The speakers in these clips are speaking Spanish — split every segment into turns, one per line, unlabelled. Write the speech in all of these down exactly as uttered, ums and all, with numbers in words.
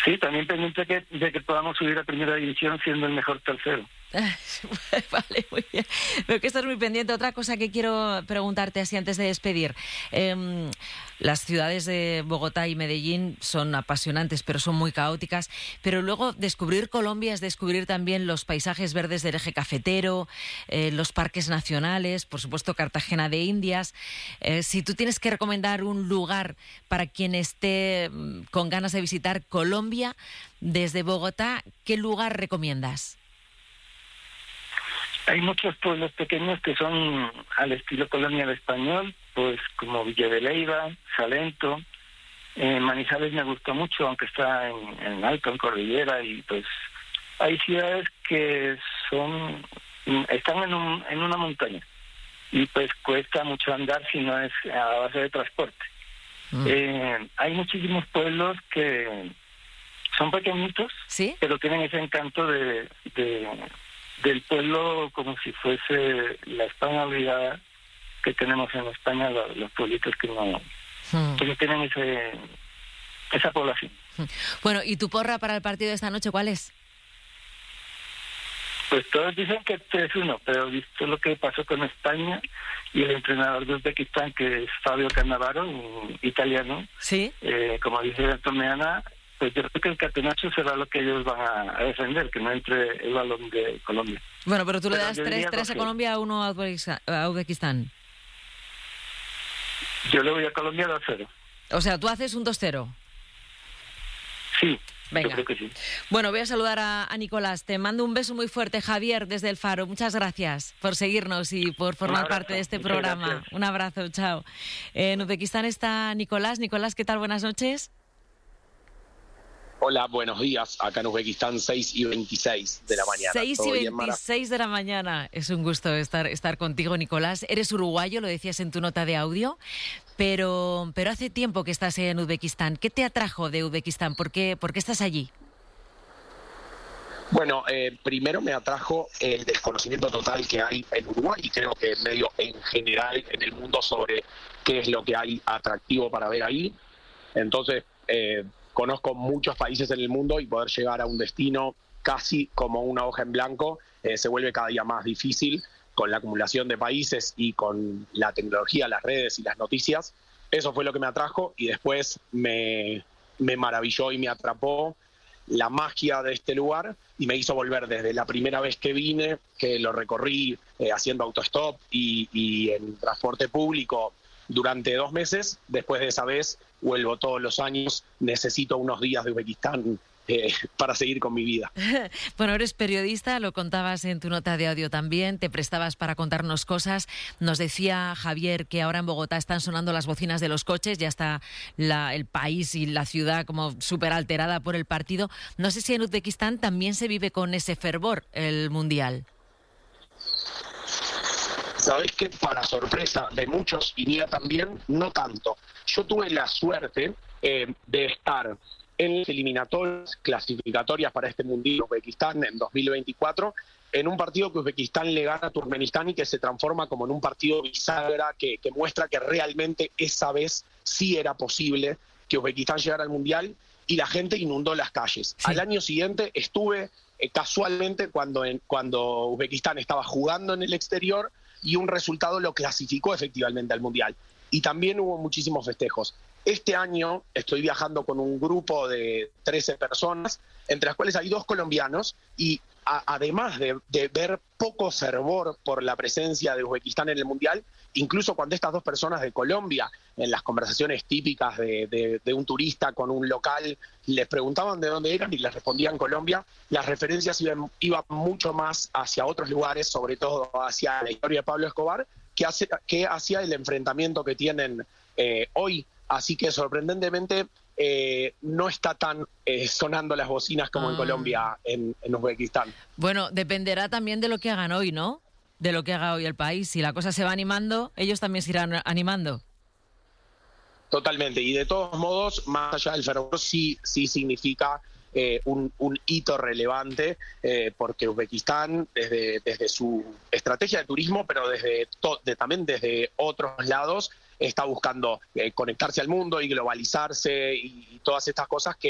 Sí, también pendiente de que, de que podamos subir a primera división siendo el mejor tercero.
Vale, muy bien. Veo que estás muy pendiente. Otra cosa que quiero preguntarte así antes de despedir. Eh, las ciudades de Bogotá y Medellín son apasionantes, pero son muy caóticas. Pero luego descubrir Colombia es descubrir también los paisajes verdes del eje cafetero, eh, los parques nacionales, por supuesto Cartagena de Indias. Eh, si tú tienes que recomendar un lugar para quien esté con ganas de visitar Colombia desde Bogotá, ¿qué lugar recomiendas?
Hay muchos pueblos pequeños que son al estilo colonial español, pues como Villa de Leyva, Salento. Eh, Manizales me gustó mucho, aunque está en, en alto, en cordillera, y pues hay ciudades que son están en, un, en una montaña y pues cuesta mucho andar si no es a base de transporte. Mm. Eh, hay muchísimos pueblos que son pequeñitos,
¿sí?,
pero tienen ese encanto de... de del pueblo, como si fuese la España olvidada que tenemos en España, los, los pueblitos que no, hmm. que no tienen ese esa población.
Bueno, ¿y tu porra para el partido de esta noche cuál es?
Pues todos dicen que tres uno, pero visto lo que pasó con España y el entrenador de Uzbekistán, que es Fabio Cannavaro, un italiano,
¿sí?,
eh, como dice Antomeana, pues yo creo que el catenaccio será lo que ellos van a defender, que no entre el balón de Colombia.
Bueno, pero tú le das tres tres a Colombia, a uno a Uzbekistán.
Yo le voy a Colombia dos cero.
O sea, tú haces un dos cero.
Sí,
venga.
Yo creo que sí.
Bueno, voy a saludar a, a Nicolás. Te mando un beso muy fuerte, Javier, desde El Faro. Muchas gracias por seguirnos y por formar
abrazo,
parte de este
muchas
programa.
Gracias.
Un abrazo, chao. En Uzbekistán está Nicolás. Nicolás, ¿qué tal? Buenas noches.
Hola, buenos días. Acá en Uzbekistán, seis y veintiséis de la mañana.
seis y veintiséis de la mañana. Es un gusto estar, estar contigo, Nicolás. Eres uruguayo, lo decías en tu nota de audio, pero, pero hace tiempo que estás en Uzbekistán. ¿Qué te atrajo de Uzbekistán? ¿Por qué, por qué estás allí?
Bueno, eh, primero me atrajo el desconocimiento total que hay en Uruguay y creo que medio en general en el mundo sobre qué es lo que hay atractivo para ver ahí. Entonces, eh, conozco muchos países en el mundo y poder llegar a un destino casi como una hoja en blanco eh, se vuelve cada día más difícil con la acumulación de países y con la tecnología, las redes y las noticias. Eso fue lo que me atrajo y después me, me maravilló y me atrapó la magia de este lugar y me hizo volver desde la primera vez que vine, que lo recorrí eh, haciendo autostop y, y en transporte público durante dos meses. Después de esa vez vuelvo todos los años, necesito unos días de Uzbekistán eh, para seguir con mi vida.
Bueno, eres periodista, lo contabas en tu nota de audio también, te prestabas para contarnos cosas. Nos decía Javier que ahora en Bogotá están sonando las bocinas de los coches, ya está la, el país y la ciudad como súper alterada por el partido. No sé si en Uzbekistán también se vive con ese fervor el Mundial.
Sabés que para sorpresa de muchos y mía también, no tanto. Yo tuve la suerte eh, de estar en las eliminatorias clasificatorias para este Mundial Uzbekistán en dos mil veinticuatro, en un partido que Uzbekistán le gana a Turkmenistán y que se transforma como en un partido bisagra que, que muestra que realmente esa vez sí era posible que Uzbekistán llegara al Mundial y la gente inundó las calles. Sí. Al año siguiente estuve eh, casualmente cuando, en, cuando Uzbekistán estaba jugando en el exterior y un resultado lo clasificó efectivamente al Mundial. Y también hubo muchísimos festejos. Este año estoy viajando con un grupo de trece personas, entre las cuales hay dos colombianos, y a, además de, de ver poco fervor por la presencia de Uzbekistán en el Mundial, incluso cuando estas dos personas de Colombia, en las conversaciones típicas de, de, de un turista con un local, les preguntaban de dónde eran y les respondían Colombia, las referencias iban, iban mucho más hacia otros lugares, sobre todo hacia la historia de Pablo Escobar, que, hace, que hacia el enfrentamiento que tienen eh, hoy. Así que sorprendentemente eh, no está tan eh, sonando las bocinas como ah. en Colombia, en, en Uzbekistán.
Bueno, dependerá también de lo que hagan hoy, ¿no? De lo que haga hoy el país. Si la cosa se va animando, ellos también se irán animando.
Totalmente. Y de todos modos, más allá del fervor, sí, sí significa eh, un, un hito relevante, eh, porque Uzbekistán, desde, desde su estrategia de turismo, pero desde to, de, también desde otros lados, está buscando eh, conectarse al mundo y globalizarse y, y todas estas cosas que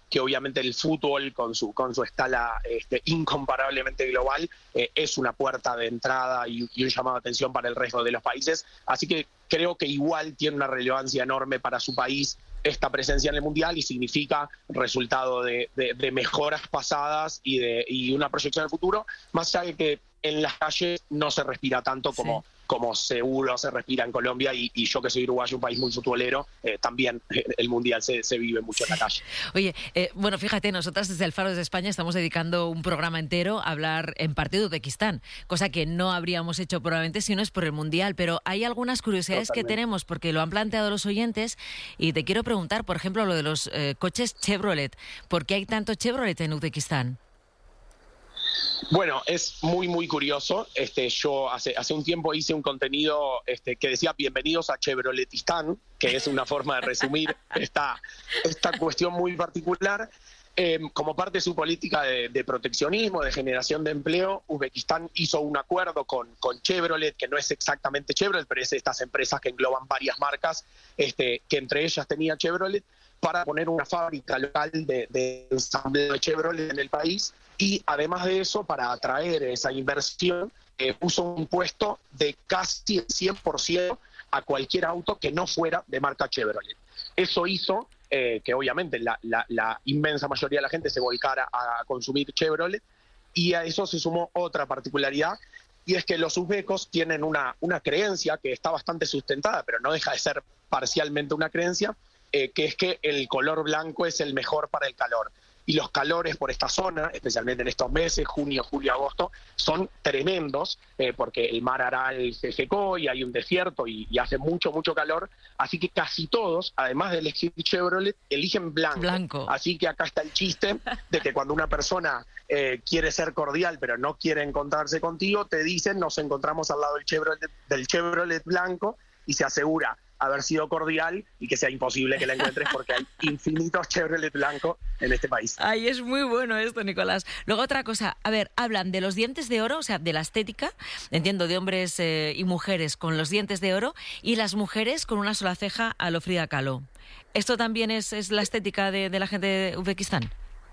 que obviamente el fútbol con su, con su escala este, incomparablemente global eh, es una puerta de entrada y, y un llamado de atención para el resto de los países. Así que creo que igual tiene una relevancia enorme para su país esta presencia en el Mundial y significa resultado de, de, de mejoras pasadas y, de, y una proyección al futuro, más allá de que en las calles no se respira tanto como, sí. como seguro se respira en Colombia y, y yo que soy uruguayo, un país muy futbolero, eh, también el Mundial se, se vive mucho en la calle.
Oye, eh, bueno, fíjate, nosotras desde el Faro desde España estamos dedicando un programa entero a hablar en parte de Uzbekistán, cosa que no habríamos hecho probablemente si no es por el Mundial, pero hay algunas curiosidades Totalmente. que tenemos porque lo han planteado los oyentes y te quiero preguntar, por ejemplo, lo de los eh, coches Chevrolet. ¿Por qué hay tanto Chevrolet en Uzbekistán?
Bueno, es muy, muy curioso. Este, yo hace, hace un tiempo hice un contenido este, que decía bienvenidos a Chevroletistán, que es una forma de resumir esta, esta cuestión muy particular. Eh, como parte de su política de, de proteccionismo, de generación de empleo, Uzbekistán hizo un acuerdo con, con Chevrolet, que no es exactamente Chevrolet, pero es estas empresas que engloban varias marcas, este, que entre ellas tenía Chevrolet, para poner una fábrica local de, de ensamblado de Chevrolet en el país. Y además de eso, para atraer esa inversión, eh, puso un impuesto de casi el cien por ciento a cualquier auto que no fuera de marca Chevrolet. Eso hizo eh, que obviamente la, la, la inmensa mayoría de la gente se volcara a consumir Chevrolet, y a eso se sumó otra particularidad, y es que los uzbecos tienen una, una creencia que está bastante sustentada, pero no deja de ser parcialmente una creencia, eh, que es que el color blanco es el mejor para el calor. Y los calores por esta zona, especialmente en estos meses, junio, julio, agosto, son tremendos, eh, porque el mar Aral se secó y hay un desierto y, y hace mucho, mucho calor. Así que casi todos, además de elegir Chevrolet, eligen blanco.
blanco.
Así que acá está el chiste de que cuando una persona eh, quiere ser cordial pero no quiere encontrarse contigo, te dicen nos encontramos al lado del Chevrolet, del Chevrolet blanco, y se asegura haber sido cordial y que sea imposible que la encuentres porque hay infinitos Chevrolet blanco en este país.
Ay, es muy bueno esto, Nicolás. Luego otra cosa, a ver, hablan de los dientes de oro, o sea, de la estética, entiendo, de hombres eh, y mujeres con los dientes de oro, y las mujeres con una sola ceja a lo Frida Kahlo. ¿Esto también es, es la estética de, de la gente de Uzbekistán?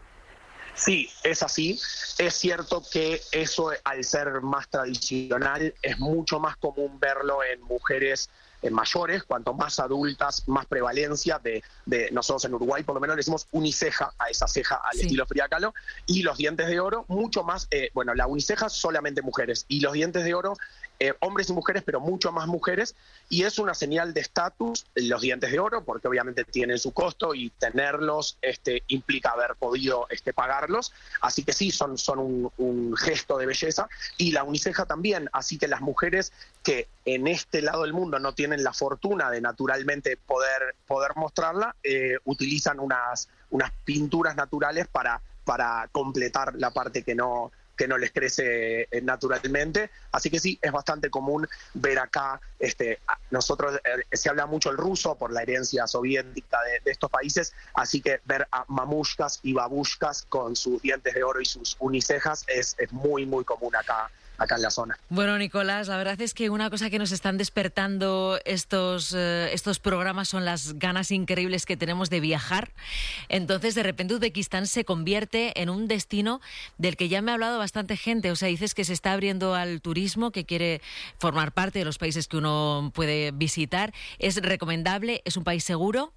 Sí, es así. Es cierto que eso, al ser más tradicional, es mucho más común verlo en mujeres en mayores, cuanto más adultas, más prevalencia de, de nosotros en Uruguay, por lo menos le decimos uniceja a esa ceja al sí. estilo Frida Kahlo, y los dientes de oro, mucho más, eh, bueno, la uniceja solamente mujeres, y los dientes de oro, eh, hombres y mujeres, pero mucho más mujeres, y es una señal de estatus, los dientes de oro, porque obviamente tienen su costo, y tenerlos este, implica haber podido este, pagarlos, así que sí, son, son un, un gesto de belleza, y la uniceja también, así que las mujeres que en este lado del mundo no tienen la fortuna de naturalmente poder, poder mostrarla, eh, utilizan unas, unas pinturas naturales para, para completar la parte que no, que no les crece eh, naturalmente. Así que sí, es bastante común ver acá, este, nosotros eh, se habla mucho el ruso por la herencia soviética de, de estos países, así que ver a mamushkas y babushkas con sus dientes de oro y sus unicejas es, es muy, muy común acá. acá en la zona.
Bueno, Nicolás, la verdad es que una cosa que nos están despertando estos, eh, estos programas son las ganas increíbles que tenemos de viajar. Entonces, de repente, Uzbekistán se convierte en un destino del que ya me ha hablado bastante gente. O sea, dices que se está abriendo al turismo, que quiere formar parte de los países que uno puede visitar. ¿Es recomendable? ¿Es un país seguro?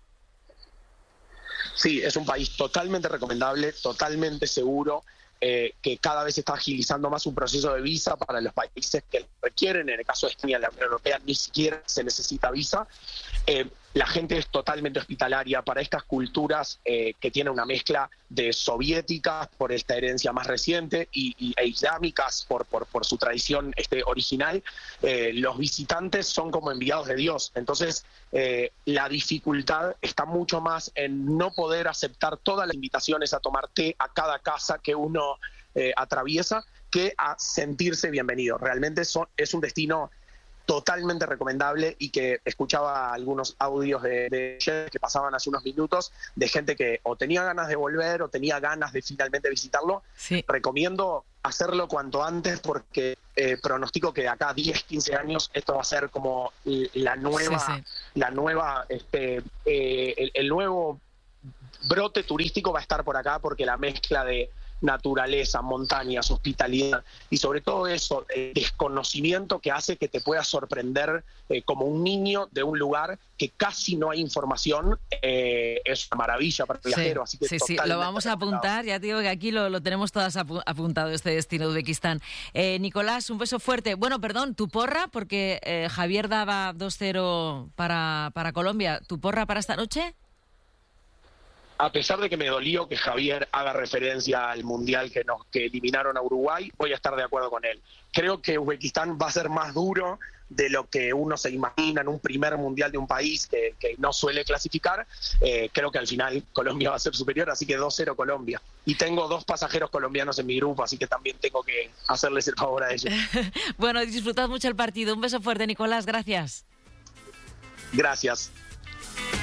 Sí, es un país totalmente recomendable, totalmente seguro. Eh, que cada vez está agilizando más un proceso de visa para los países que requieren. En el caso de España, la Unión Europea ni siquiera se necesita visa. Eh, la gente es totalmente hospitalaria para estas culturas eh, que tienen una mezcla de soviéticas por esta herencia más reciente y, y, e islámicas por, por, por su tradición este, original. Eh, los visitantes son como enviados de Dios. Entonces, eh, la dificultad está mucho más en no poder aceptar todas las invitaciones a tomar té a cada casa que uno eh, atraviesa, que a sentirse bienvenido. Realmente son, es un destino totalmente recomendable, y que escuchaba algunos audios de, de que pasaban hace unos minutos de gente que o tenía ganas de volver o tenía ganas de finalmente visitarlo. Sí. Recomiendo hacerlo cuanto antes porque eh, pronostico que de acá a diez, quince años esto va a ser como la nueva, sí, sí. la nueva, este, eh, el, el nuevo brote turístico va a estar por acá porque la mezcla de naturaleza, montañas, hospitalidad y sobre todo eso, el desconocimiento que hace que te puedas sorprender eh, como un niño de un lugar que casi no hay información, eh, es una maravilla para el viajero.
Sí,
así que
sí, sí, lo vamos a apuntar, ya te digo que aquí lo, lo tenemos todas apu apuntado, este destino de Uzbekistán. Eh, Nicolás, un beso fuerte. Bueno, perdón, tu porra, porque eh, Javier daba dos cero para, para Colombia. ¿Tu porra para esta noche?
A pesar de que me dolió que Javier haga referencia al Mundial que nos que eliminaron a Uruguay, voy a estar de acuerdo con él. Creo que Uzbekistán va a ser más duro de lo que uno se imagina en un primer Mundial de un país que, que no suele clasificar. Eh, creo que al final Colombia va a ser superior, así que dos cero Colombia. Y tengo dos pasajeros colombianos en mi grupo, así que también tengo que hacerles el favor a ellos.
Bueno, disfrutad mucho el partido. Un beso fuerte, Nicolás. Gracias.
Gracias.